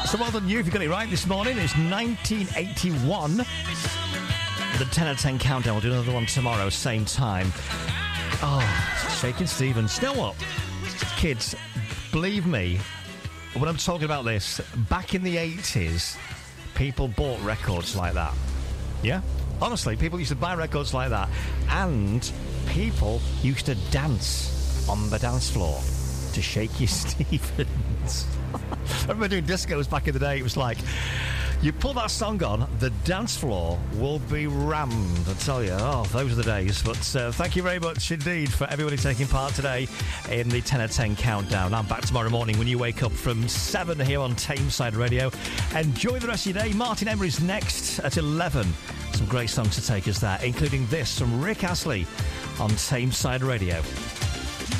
So well done you if you got it right this morning. It's 1981. The 10 out of 10 countdown. We'll do another one tomorrow, same time. Oh, Shakin' Stevens. You know what? Kids, believe me, when I'm talking about this, back in the 80s, people bought records like that. Yeah? Honestly, people used to buy records like that. And people used to dance on the dance floor to Shaky Stevens. I remember doing discos back in the day. It was like, you put that song on, the dance floor will be rammed, I tell you. Oh, those are the days. But thank you very much indeed for everybody taking part today in the 10 out of 10 countdown. I'm back tomorrow morning when you wake up from 7 here on Tameside Radio. Enjoy the rest of your day. Martin Emery's next at 11. Some great songs to take us there, including this from Rick Astley on Tameside Radio.